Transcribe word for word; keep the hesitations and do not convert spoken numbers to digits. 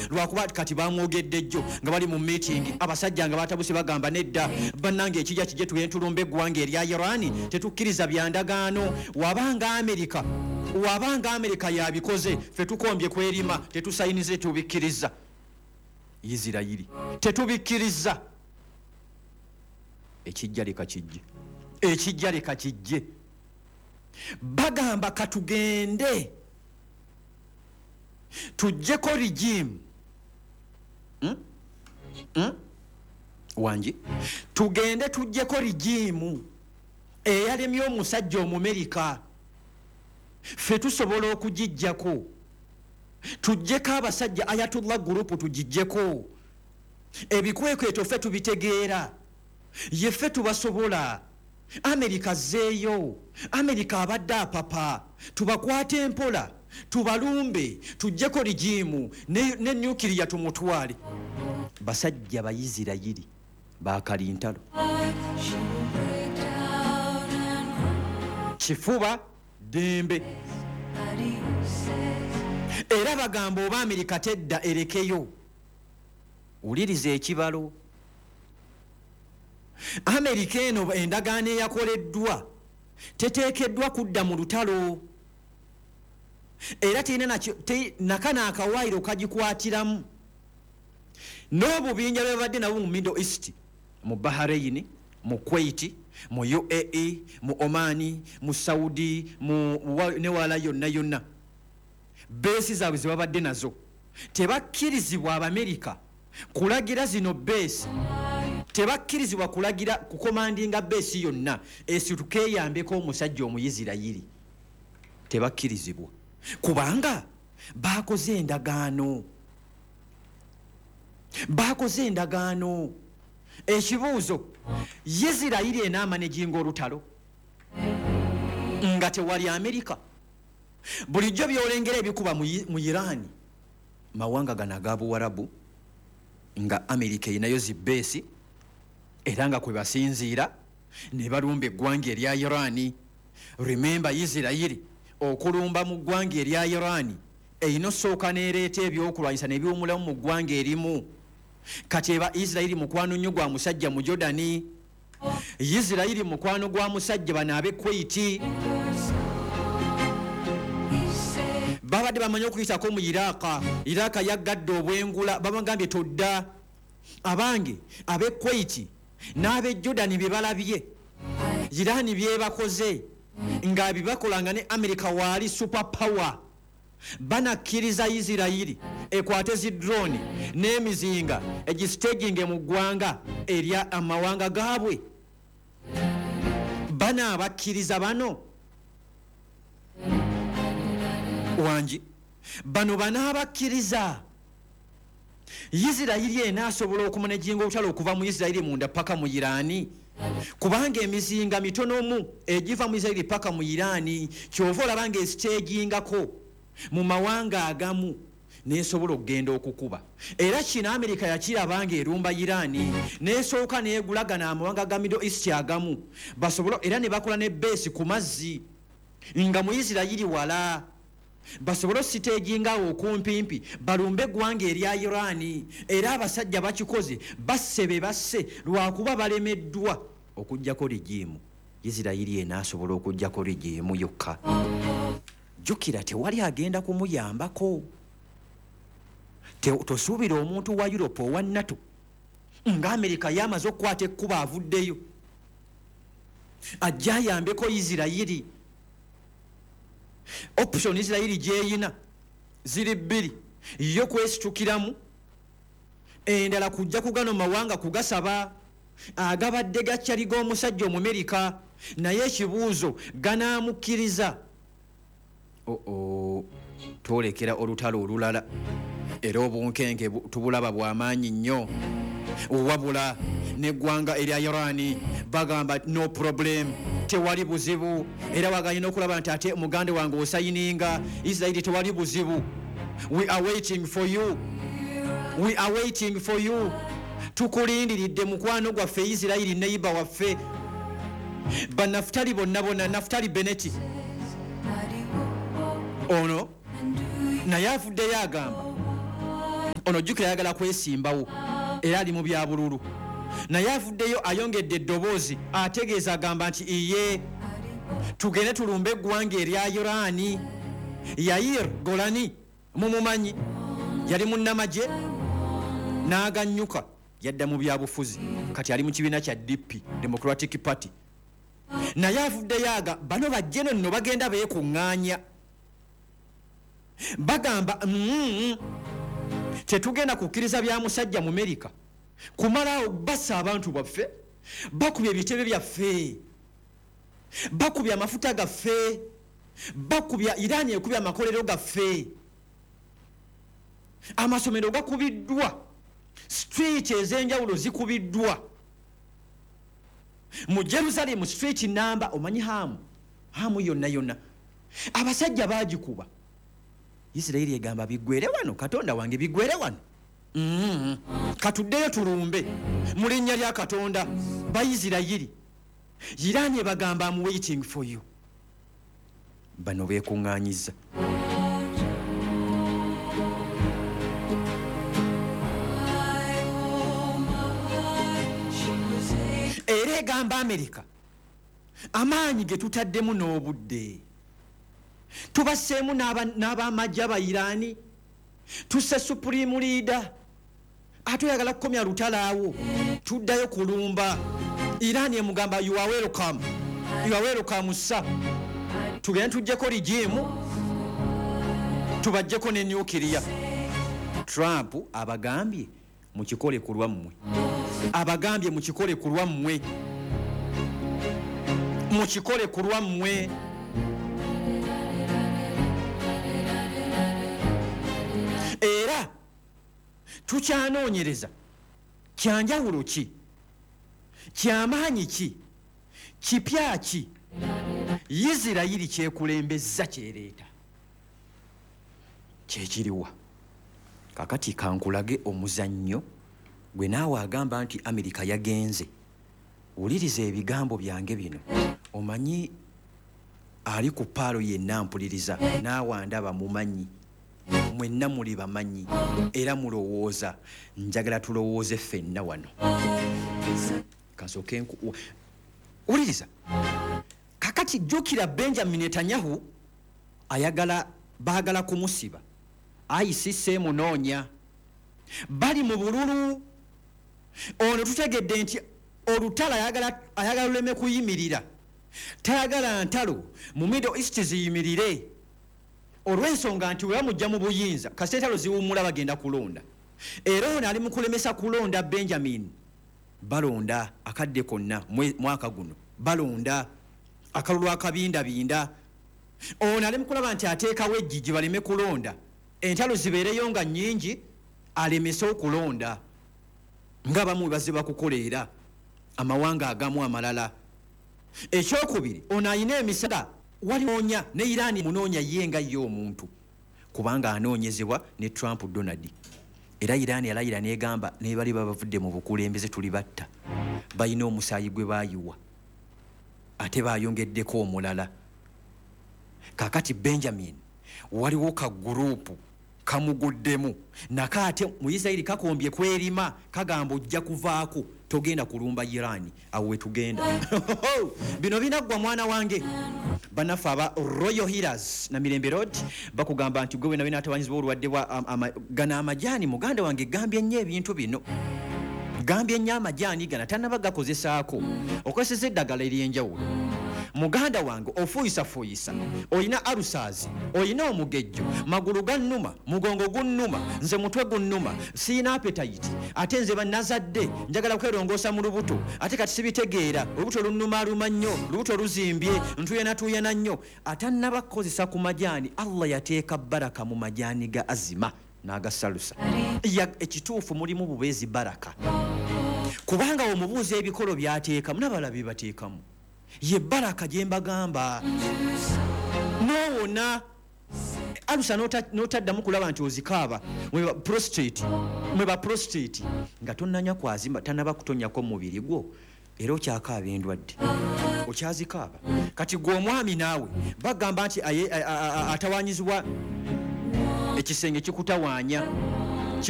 lwakuba kati bamwogedde jjo nga bali mu meeting abasajja nga batabuse bagamba nedda bannange ekijja kijje tuyentulumbe eggwanga erya Iran tetukkiriza byandagaano wabanga Amerika wabanga Amerika yabikoze ffe tukombye kwerima tetusayinize tubikkiriza Isirayiri tetubikkiriza ekijja leka kijje ekijja leka kijje bagamba katugende tujjeko regime hmm? Hmm? wanji tugende tujjeko regime eyalemye omusajja Omumerika ffe tusobola okugijjako tujjeko abasajja Ayatollah Group tugijjeko ebikwekweto ffe tubitegeera ye ffe tubasobola Amerika zeeyo Amerika abadde apapa tubakwate empola tubalumbe tujjeko regime ne, ne nuclear tumutwale basajja ba Isirayiri bakalintalo kifuba dembe era bagamba oba Amerika tedda erekeyo uliriza ekibalo Amerika eno endagaano eyakoleddwa teteekeddwa kudda mu lutalo era tena nakana akawairo kagikwatiramu n'obubinja bwebadde nabo mu Middle East mu Bahrain mu Kuwait mu U A E mu Oman mu Saudi mu ne wala yonna yonna base zaabwe zibabadde nazo tebakkirizibwa Abamerika kulagira zino base tebakkirizibwa kulagira kukomandinga base yonna esitukeyambeko omusajja Omuyisirayiri tebakkirizibwa kubanga bakoze endagaano bakoze endagaano ekibuuzo Isirayiri enaamanejinga olutalo nga tewali Amerika bulijjo byolengera ebikuba mu Iran mawanga gana agabuwarabu nga Amerika inayo zibesi era nga kwe basinziira ne balumba eggwanga erya Iran. Remember Isirayiri okulumba mu ggwanga erya Iran eyino sooka neereeta ebyokulwanyisa ne biwumulamu mu ggwanga erimu kati eba Isirayiri mukwano nnyo gwa musajja mu Jordani Isirayiri mukwano gwa musajja bano ab'e Kuwait babadde bamanyi okuyitako mu Iraka Iraka yaggadde obwengula babagambye todda abange ab'e Kuwait n'ab'e Jordani bye balabye Irani bye bakoze nga bibakolanga ne Amerika waali super power banakkiriza Isirayiri ekwate zi drone n'emizinga egistaging mu ggwanga erya amawanga gaabwe bana abakkiriza bano wanji bano bana abakkiriza Isirayiri enaasobola okumanejinga olutalo okuva mu Isirayiri munda paka mu Irani kubanga emizinga mitonomu egiva mu Isirayiri paka mu Irani kyova olabanga esitagingako mu mawanga agamu nesobola okugenda okukuba era kino Amerika yakirabanga erumba Irani nesooka neegulagana amawanga ga Middle East agamu basobola era ne bakola ne base ku mazzi nga mu Isirayiri wala basobola sitagingga okumpimpi balumbe eggwanga erya Irani era abasajja bakikoze basse basse lwakuba balemeddwa okujjako regimu Isirayiri enaasobola okujjako regimu yokka jukira tewali agenda kumuyambako tosuubira omuntu wa Europe owa NATO nga Amerika yamaze okukwata ekkuba avuddeyo ajja ayambeko Isirayiri option Isirayiri gyeyina ziri bbiri yo kwesitukiramu endala kujja kugano mawanga kugasaba agabadde gakyaliga omusajja Omumerika naye ekibuuzo ganaamukkiriza oo twolekera olutalo olulala era obunkenke tubulaba bw'amaanyi nnyo wabula neggwanga erya Irani bagamba no problem tewali buzibu era waganyina okulaba nti ate mugande wange osayininga Isirayiri tewali buzibu we are waiting for you we are waiting for you tukulindiridde mukwano gwaffe Isirayiri neighbor waffe banaftali bonna bonna Naftali Bennett ono naye afuddeyo agamba ono jjukira ayagala kwesimbawo era ali mu bya bululu naye avuddeyo ayongedde eddoboozi ategeeza agamba nti iye tugende tulumbe eggwanga erya Irani. Yair Golani mumumanyi yali munnamagye n'aganyuka yadda mu byabufuzi kati ali mu kibiina kya D P Democratic Party naye avuddeyo aga bano bajje nno bagenda beekuŋŋaanya bagamba mm, tetugenda kukkiriza bya musajja mu Amerika kumalawo bassa abantu baffe bakubya ebitebe byaffe bakubya amafuta gaffe bakubya Irani ekubya amakolero gaffe amasomero gakubiddwa street ez'enjawulo zikubiddwa mu Jerusalem street namba omanyi hamu hamu yonna yonna abasajja bagikuba Isirairi egamba bigwere wano Katonda wange bigwere wano mm -hmm. Katuddeyo tulumbe mu linnya lya Katonda Bayisirayiri Irani ebagamba I'm waiting for you bano beekuŋŋaanyiza era egamba Amerika amaanyi ge tutaddemu n'obudde tubasseemu n'abamajja aba Irani tusse supreme leader ate oyagala kukomya lutalaawo tuddayo kulumba Irani emugamba you are welcome you are welcome sir tugende tujjeko rigimu tubajjeko ne nuclear. Trump abagambye mukikole ku lwammwe abagambye mukikole ku lwammwe mukikole ku lwammwe era tukyanoonyereza kyanjawulo ki kyamaanyi ki kipya ki Isirayiri kyekulembeza kyereeta kyekiriwa kakati kankulage omuzannyo gwe naawe agamba nti Amerika yagenze wuliriza ebigambo byange bino omanyi ali ku paalo yenna mpuliriza naawe andaba mumanyi mwenna muli bamanyi era mulowooza njagala tulowooze ffenna wano kasooke nku wuliriza kakati jjukira Benjamin Netanyahu ayagala baagala kumusiba I C C munoonya bali mu bululu ono tutegedde nti olutala ayagala ayagala luleme kuyimirira tayagala ntalo mu Middle East ziyimirire olw'ensonga nti we bamujja mu buyinza kaseetalo ziwummula bagenda kulonda era ono ali mu kulemesa kulonda Benjamin balonda akadde konna mwaka guno balonda akalulu akabindabinda ono ali mu kulaba nti ateekawo ejjiji baleme kulonda entalo zibeereyo nga nnyingi alemese okulonda nga bamu baziba kukoleera amawanga agamu amalala. Ekyokubiri ono ayina emisala walinoonya ne Irani munoonya ye nga ye omuntu kubanga anoonyezebwa ne Trump Donald era Irani alayira negamba ne bali babavudde mu bukulembeze tuli batta bayina omusaayi gwe bayiwa ate bayongeddeko omulala. Kakati Benjamin waliwo ka gurupu kamuguddemu nakate mu Isirairi kakombye kwerima kagamba ojja kuvaako togenda kulumba Irani awe tugenda bino binaggwa mwana wange banafe aba Royal Healers na Mirembe Road bakugamba nti gwe na bina atawanyizibwa olwadde bwa gana amajani muganda wange gambye nnyo ebintu bino gambye nnyo amajani gana tannabagakozesaako okozesa eddagala ery'enjawulo muganda wange ofuyisa fuyisa oyina arusazi oyina omugejjo magulu gannuma mugongo gunnuma nze mutwe gunnuma sina appetite ate nze banazadde njagala kwerongoosa mu lubuto ate kati sibitegeera olubuto lunnuma luma nnyo lubuto luzimbye ntuyana tuyana nnyo atannabakozesa ku majani Allah yateeka baraka mu majani ga azima n'agasalusa ekituufu mulimu bubeezi baraka kubanga omubuuza ebikolo byateekamu n'abalabi bateekamu ye baraka jembagamba noona alusa notaddamu kulaba nti ozikaaba mweba prostate mweba prostate nga tonnanya kwazimba tanaba kutonyako mubiri gwo era okyakaaba endwadde okyazikaaba kati gwe omwami naawe bagamba nti atawanyizibwa ekisenge kikutawaanya